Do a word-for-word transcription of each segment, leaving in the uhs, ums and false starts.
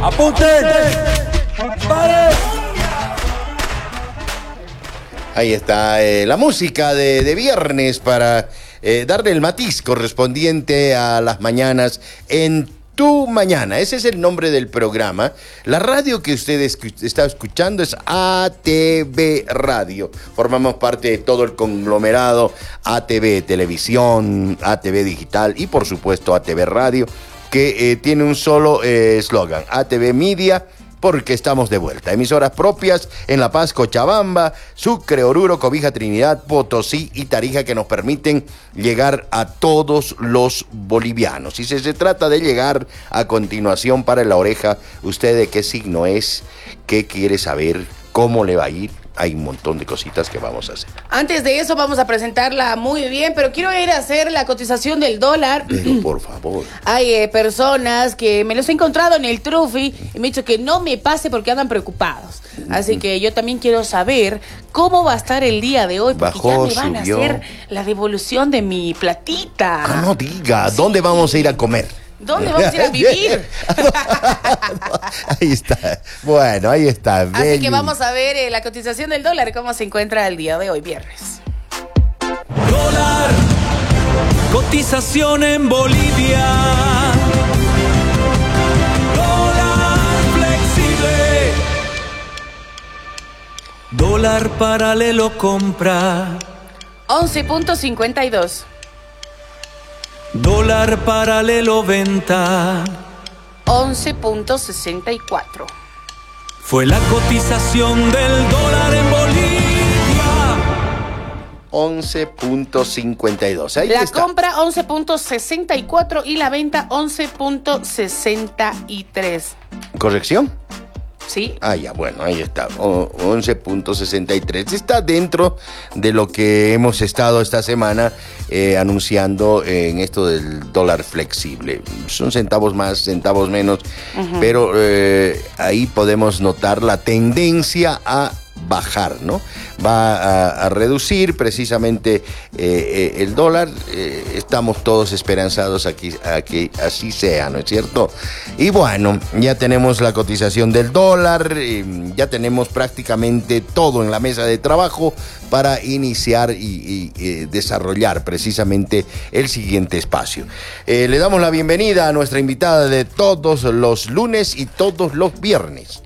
¡Apunten! ¡Paren! Ahí está eh, la música de, de viernes para eh, darle el matiz correspondiente a las mañanas en Tu Mañana. Ese es el nombre del programa. La radio que usted escu- está escuchando es A T V Radio. Formamos parte de todo el conglomerado A T V Televisión, A T V Digital y por supuesto A T V Radio, que eh, tiene un solo eslogan, eh, A T V Media, porque estamos de vuelta. Emisoras propias en La Paz, Cochabamba, Sucre, Oruro, Cobija, Trinidad, Potosí y Tarija, que nos permiten llegar a todos los bolivianos. Y si se trata de llegar a continuación para la oreja, ¿usted de qué signo es? ¿Qué quiere saber? ¿Cómo le va a ir? Hay un montón de cositas que vamos a hacer. Antes de eso vamos a presentarla muy bien, pero quiero ir a hacer la cotización del dólar. Pero por favor. Hay eh, personas que me los he encontrado en el Trufi y me han dicho que no me pase porque andan preocupados. Así que yo también quiero saber cómo va a estar el día de hoy, porque Bajó, ya me van subió. a hacer la devolución de mi platita. Ah, no diga, ¿dónde vamos a ir a comer? ¿Dónde vamos a ir a vivir? Ahí está. Bueno, ahí está. Así Bello. que vamos a ver eh, la cotización del dólar, cómo se encuentra el día de hoy, viernes. Dólar, cotización en Bolivia. Dólar flexible. Dólar paralelo compra. once punto cincuenta y dos. Dólar paralelo venta. once punto sesenta y cuatro. Fue la cotización del dólar en Bolivia. once punto cincuenta y dos. Ahí La está. compra once punto sesenta y cuatro y la venta once punto sesenta y tres. ¿Corrección? ¿Sí? Ah, ya, bueno, ahí está. O- once punto sesenta y tres. Está dentro de lo que hemos estado esta semana eh, anunciando en esto del dólar flexible. Son centavos más, centavos menos, uh-huh. pero eh, ahí podemos notar la tendencia a bajar, ¿no? Va a, a reducir precisamente eh, eh, el dólar. Eh, estamos todos esperanzados aquí, a que así sea, ¿no es cierto? Y bueno, ya tenemos la cotización del dólar, eh, ya tenemos prácticamente todo en la mesa de trabajo para iniciar y, y eh, desarrollar precisamente el siguiente espacio. Eh, le damos la bienvenida a nuestra invitada de todos los lunes y todos los viernes.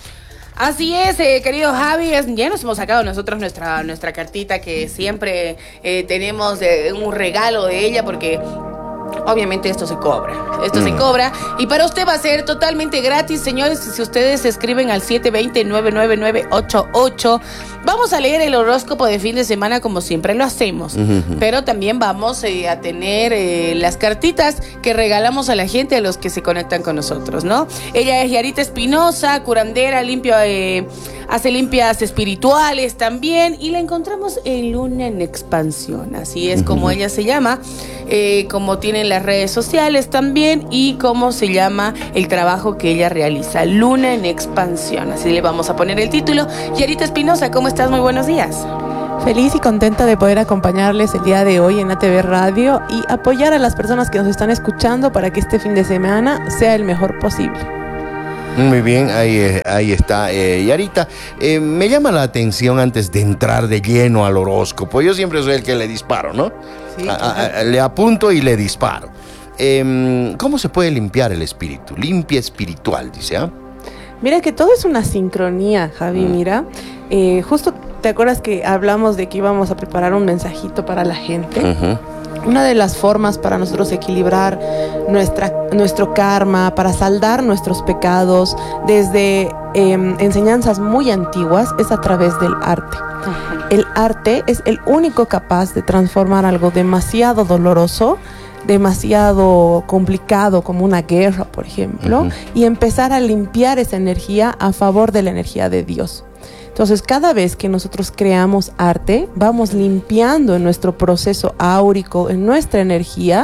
Así es, eh, querido Javi, es, ya nos hemos sacado nosotros nuestra, nuestra cartita que siempre eh, tenemos eh, un regalo de ella porque obviamente esto se cobra, esto mm. se cobra y para usted va a ser totalmente gratis, señores, si ustedes se escriben al siete dos cero, nueve nueve nueve ocho ocho. Vamos a leer el horóscopo de fin de semana como siempre lo hacemos, uh-huh. pero también vamos eh, a tener eh, las cartitas que regalamos a la gente, a los que se conectan con nosotros, ¿no? Ella es Yarita Espinosa, curandera, limpia, eh, hace limpias espirituales también y la encontramos en Luna en Expansión, así es uh-huh. como ella se llama, eh, como tienen las redes sociales también y cómo se llama el trabajo que ella realiza, Luna en Expansión, así le vamos a poner el título. Yarita Espinosa, ¿cómo estás? Muy buenos días. Feliz y contenta de poder acompañarles el día de hoy en A T V Radio y apoyar a las personas que nos están escuchando para que este fin de semana sea el mejor posible. Muy bien, ahí, ahí está eh, Yarita. Eh, me llama la atención antes de entrar de lleno al horóscopo. Yo siempre soy el que le disparo, ¿no? Sí, a, a, a, le apunto y le disparo. Eh, ¿Cómo se puede limpiar el espíritu? Limpia espiritual, dice, ¿ah? ¿eh? Mira que todo es una sincronía, Javi, mm. mira. Eh, justo, ¿te acuerdas que hablamos de que íbamos a preparar un mensajito para la gente? Uh-huh. Una de las formas para nosotros equilibrar nuestra, nuestro karma, para saldar nuestros pecados desde eh, enseñanzas muy antiguas, es a través del arte. Uh-huh. El arte es el único capaz de transformar algo demasiado doloroso, demasiado complicado como una guerra, por ejemplo, uh-huh. y empezar a limpiar esa energía a favor de la energía de Dios. Entonces, cada vez que nosotros creamos arte, vamos limpiando en nuestro proceso áurico, en nuestra energía,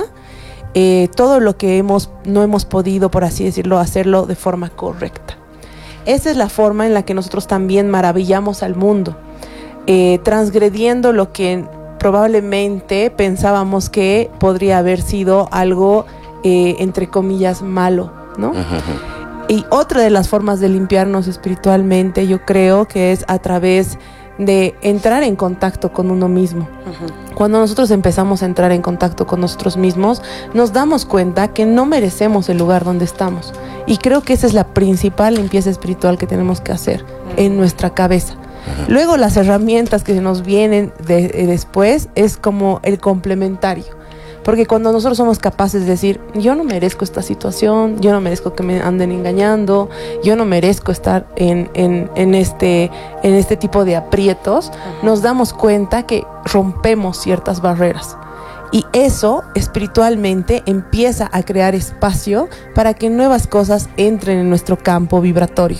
eh, todo lo que hemos, no hemos podido, por así decirlo, hacerlo de forma correcta. Esa es la forma en la que nosotros también maravillamos al mundo, eh, transgrediendo lo que probablemente pensábamos que podría haber sido algo, eh, entre comillas, malo, ¿no? Uh-huh. Y otra de las formas de limpiarnos espiritualmente, yo creo que es a través de entrar en contacto con uno mismo. Uh-huh. Cuando nosotros empezamos a entrar en contacto con nosotros mismos, nos damos cuenta que no merecemos el lugar donde estamos. Y creo que esa es la principal limpieza espiritual que tenemos que hacer uh-huh. en nuestra cabeza. Uh-huh. Luego las herramientas que nos vienen de, de después es como el complementario. Porque cuando nosotros somos capaces de decir, yo no merezco esta situación, yo no merezco que me anden engañando, yo no merezco estar en, en, en, este, en este tipo de aprietos, uh-huh. nos damos cuenta que rompemos ciertas barreras. Y eso espiritualmente empieza a crear espacio para que nuevas cosas entren en nuestro campo vibratorio.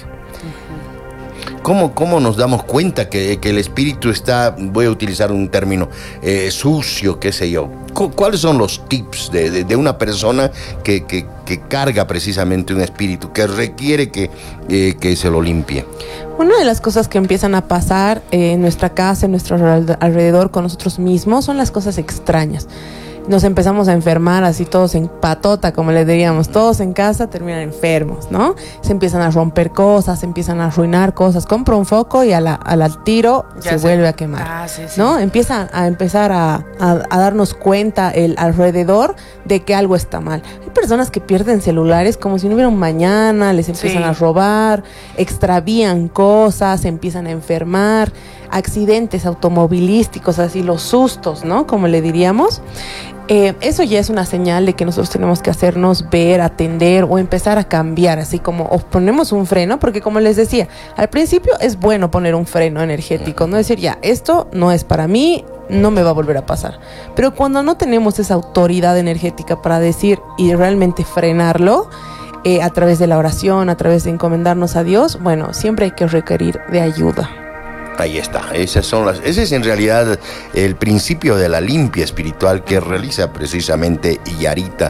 ¿Cómo, ¿Cómo nos damos cuenta que, que el espíritu está, voy a utilizar un término, eh, sucio, qué sé yo? ¿Cuáles son los tips de, de, de una persona que, que, que carga precisamente un espíritu, que requiere que, eh, que se lo limpie? Una de las cosas que empiezan a pasar eh, en nuestra casa, en nuestro alrededor, con nosotros mismos, son las cosas extrañas. Nos empezamos a enfermar así todos en patota, como le diríamos, todos en casa terminan enfermos, ¿no? Se empiezan a romper cosas, se empiezan a arruinar cosas. Compra un foco y a la, a la, al tiro ya se, se vuelve a quemar, ah, sí, sí. ¿no? Empiezan a empezar a, a, a darnos cuenta el alrededor de que algo está mal. Hay personas que pierden celulares como si no hubiera un mañana, les empiezan sí. a robar, extravían cosas, se empiezan a enfermar, accidentes automovilísticos, así los sustos, ¿no? Como le diríamos. Eh, eso ya es una señal de que nosotros tenemos que hacernos ver, atender o empezar a cambiar, así como o ponemos un freno, porque como les decía, al principio es bueno poner un freno energético, no decir ya, esto no es para mí, no me va a volver a pasar. Pero cuando no tenemos esa autoridad energética para decir y realmente frenarlo, eh, a través de la oración, a través de encomendarnos a Dios, bueno, siempre hay que requerir de ayuda. Ahí está, esas son las, ese es en realidad el principio de la limpia espiritual que realiza precisamente Yarita.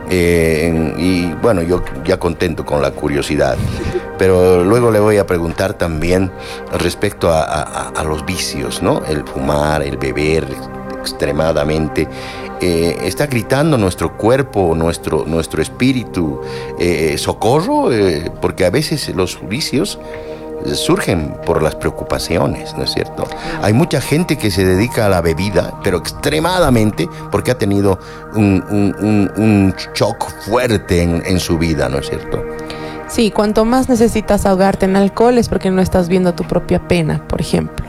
Eh, y bueno, yo ya contento con la curiosidad, pero luego le voy a preguntar también respecto a, a, a los vicios, ¿no? El fumar, el beber extremadamente. Eh, ¿Está gritando nuestro cuerpo, nuestro, nuestro espíritu, eh, socorro? Eh, porque a veces los vicios surgen por las preocupaciones, ¿no es cierto? Hay mucha gente que se dedica a la bebida, pero extremadamente porque ha tenido un, un, un, un shock fuerte en, en su vida, ¿no es cierto? Sí, cuanto más necesitas ahogarte en alcohol es porque no estás viendo tu propia pena, por ejemplo.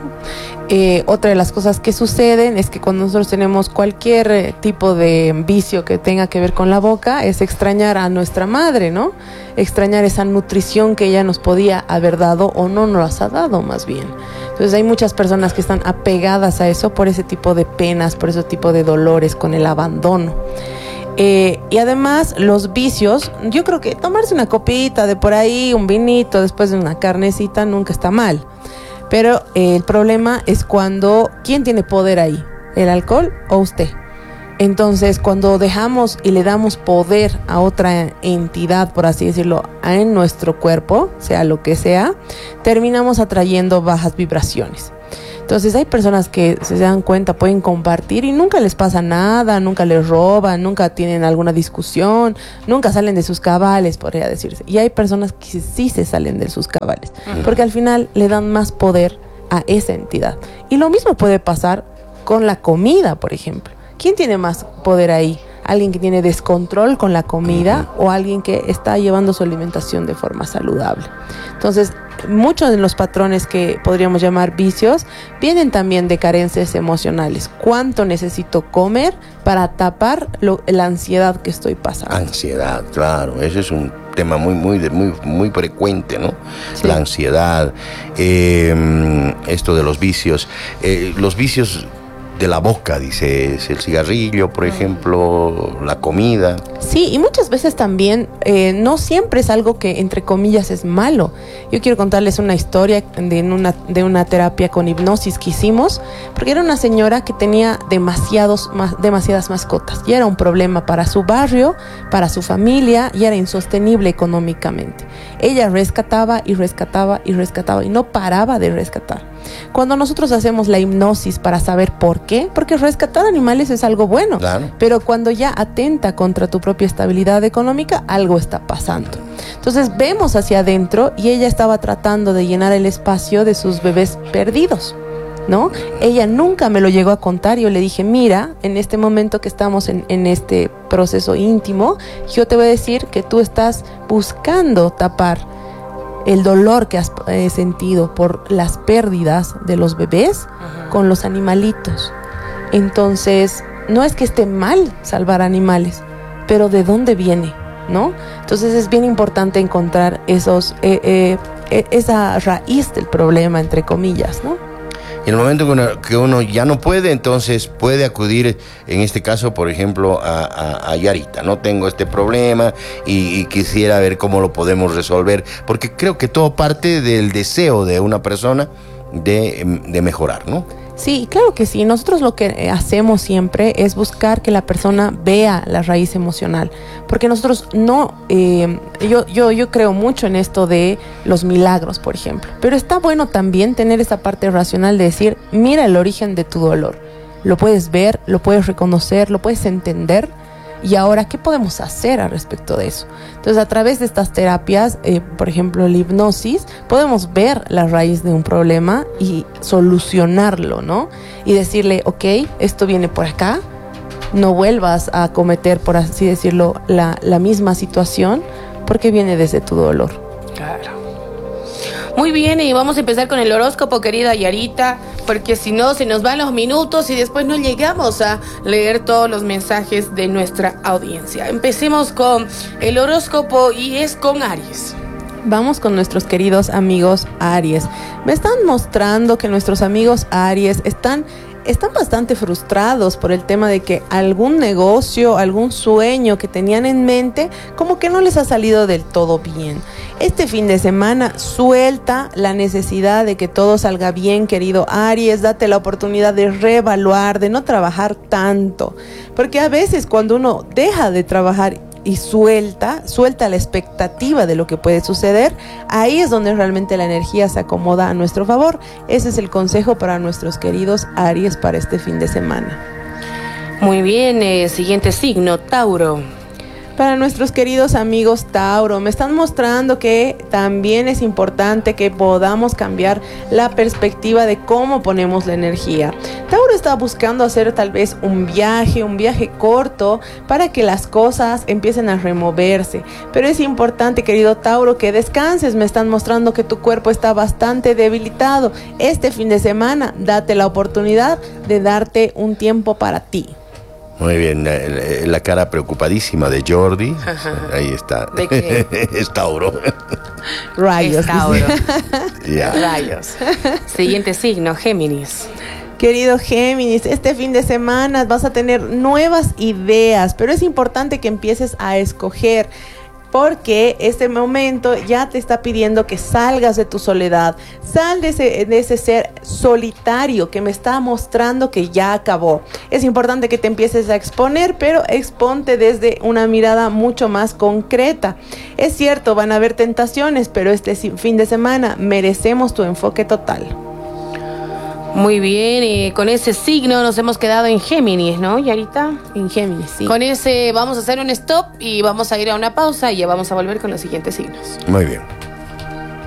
Eh, otra de las cosas que suceden es que cuando nosotros tenemos cualquier eh, tipo de vicio que tenga que ver con la boca, es extrañar a nuestra madre, ¿no? Extrañar esa nutrición que ella nos podía haber dado o no nos ha dado, más bien. Entonces hay muchas personas que están apegadas a eso por ese tipo de penas, por ese tipo de dolores con el abandono. Eh, y además los vicios, yo creo que tomarse una copita de por ahí, un vinito después de una carnecita nunca está mal. Pero eh, el problema es cuando, ¿quién tiene poder ahí? ¿El alcohol o usted? Entonces, cuando dejamos y le damos poder a otra entidad, por así decirlo, en nuestro cuerpo, sea lo que sea, terminamos atrayendo bajas vibraciones. Entonces hay personas que se dan cuenta, pueden compartir y nunca les pasa nada, nunca les roban, nunca tienen alguna discusión, nunca salen de sus cabales, podría decirse. Y hay personas que sí se salen de sus cabales, uh-huh. porque al final le dan más poder a esa entidad. Y lo mismo puede pasar con la comida, por ejemplo. ¿Quién tiene más poder ahí? ¿Alguien que tiene descontrol con la comida uh-huh. o alguien que está llevando su alimentación de forma saludable? Entonces, muchos de los patrones que podríamos llamar vicios vienen también de carencias emocionales. ¿Cuánto necesito comer para tapar lo, la ansiedad que estoy pasando? Ansiedad, claro, ese es un tema muy, muy, muy, muy frecuente, ¿no? Sí. La ansiedad, eh, esto de los vicios, eh, los vicios de la boca, dices, el cigarrillo, por ejemplo, la comida. Sí, y muchas veces también eh, no siempre es algo que, entre comillas, es malo. Yo quiero contarles una historia de una, de una terapia con hipnosis que hicimos, porque era una señora que tenía demasiados, más, demasiadas mascotas, y era un problema para su barrio, para su familia, y era insostenible económicamente. Ella rescataba y rescataba y rescataba, y no paraba de rescatar. Cuando nosotros hacemos la hipnosis para saber por qué, porque rescatar animales es algo bueno, Claro. pero cuando ya atenta contra tu propia estabilidad económica, algo está pasando. Entonces vemos hacia adentro y ella estaba tratando de llenar el espacio de sus bebés perdidos, ¿no? Ella nunca me lo llegó a contar. Yo le dije, mira, en este momento que estamos en, en este proceso íntimo, yo te voy a decir que tú estás buscando tapar el dolor que has eh, sentido por las pérdidas de los bebés uh-huh. con los animalitos. Entonces, no es que esté mal salvar animales, pero ¿de dónde viene? ¿No? Entonces es bien importante encontrar esos eh, eh, eh, esa raíz del problema, entre comillas, ¿no? Y en el momento que uno, que uno ya no puede, entonces puede acudir, en este caso, por ejemplo, a, a, a Yarita. No tengo este problema y, y quisiera ver cómo lo podemos resolver, porque creo que todo parte del deseo de una persona de, de mejorar, ¿no? Sí, claro que sí. Nosotros lo que hacemos siempre es buscar que la persona vea la raíz emocional, porque nosotros no, eh, yo, yo, yo creo mucho en esto de los milagros, por ejemplo, pero está bueno también tener esa parte racional de decir, mira el origen de tu dolor, lo puedes ver, lo puedes reconocer, lo puedes entender. Y ahora, ¿qué podemos hacer al respecto de eso? Entonces, a través de estas terapias, eh, por ejemplo, la hipnosis, podemos ver la raíz de un problema y solucionarlo, ¿no? Y decirle, ok, esto viene por acá, no vuelvas a cometer, por así decirlo, la, la misma situación, porque viene desde tu dolor. Claro. Muy bien, y vamos a empezar con el horóscopo, querida Yarita, porque si no se nos van los minutos y después no llegamos a leer todos los mensajes de nuestra audiencia. Empecemos con el horóscopo y es con Aries. Vamos con nuestros queridos amigos Aries. Me están mostrando que nuestros amigos Aries están... Están bastante frustrados por el tema de que algún negocio, algún sueño que tenían en mente, como que no les ha salido del todo bien. Este fin de semana suelta la necesidad de que todo salga bien, querido Aries. Date la oportunidad de reevaluar, de no trabajar tanto. Porque a veces cuando uno deja de trabajar y suelta, suelta la expectativa de lo que puede suceder, ahí es donde realmente la energía se acomoda a nuestro favor. Ese es el consejo para nuestros queridos Aries para este fin de semana. Muy bien, eh, siguiente signo, Tauro. Para nuestros queridos amigos Tauro, me están mostrando que también es importante que podamos cambiar la perspectiva de cómo ponemos la energía. Tauro está buscando hacer tal vez un viaje, un viaje corto para que las cosas empiecen a removerse. Pero es importante, querido Tauro, que descanses. Me están mostrando que tu cuerpo está bastante debilitado. Este fin de semana, date la oportunidad de darte un tiempo para ti. Muy bien, la, la cara preocupadísima de Jordi. Ajá. Ahí está. ¿De qué? Es Tauro. Rayos. Es Tauro. Ya. Rayos. Siguiente signo, Géminis. Querido Géminis, este fin de semana vas a tener nuevas ideas, pero es importante que empieces a escoger, porque este momento ya te está pidiendo que salgas de tu soledad, sal de ese, de ese ser solitario que me está mostrando que ya acabó. Es importante que te empieces a exponer, pero exponte desde una mirada mucho más concreta. Es cierto, van a haber tentaciones, pero este fin de semana merecemos tu enfoque total. Muy bien, y con ese signo nos hemos quedado en Géminis, ¿no, Yarita? En Géminis, sí. Con ese vamos a hacer un stop y vamos a ir a una pausa y ya vamos a volver con los siguientes signos. Muy bien.